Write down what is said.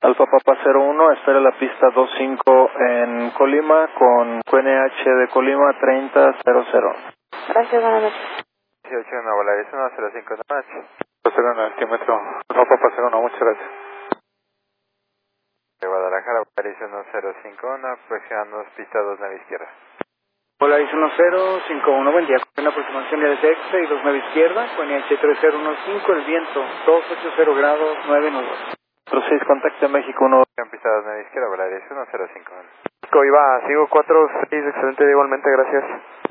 Alfa Papa 01, espera la pista 25 en Colima con QNH de Colima 3000. Gracias, buenas noches. 18 de Nuevo Laredo, 105 de la noche. Pasero en el altímetro. Alfa Papa 01, muchas gracias. De Guadalajara, Polaris 1051, aproximando pista 2 nave izquierda. Polaris 1051, buen día. Con la aproximación de extra y 2 nave izquierda, con NH 3015, el viento 280 grados 9 nudos. 06, contacto México 1. En pista 2 nave izquierda, Polaris 1051. Iba, sigo 46, excelente, igualmente, gracias.